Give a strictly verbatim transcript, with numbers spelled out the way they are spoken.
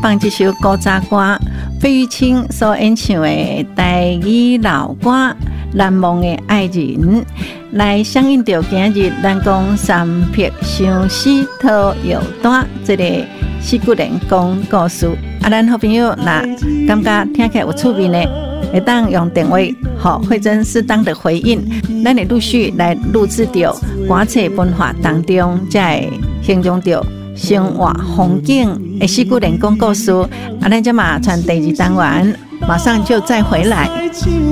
放这首古早歌，费玉清所演唱的台语老歌《难忘的爱人》，来响应着今日咱讲三撇相思讨药单这个四句人讲故事。啊，咱好朋友那感觉听起来有趣味呢，会当用电话和慧珍适当的回应，咱会陆续来录制着歌册文化当中，才会形容着生活风景的四句人讲故事。啊，咱这嘛传第二单元，马上就再回来。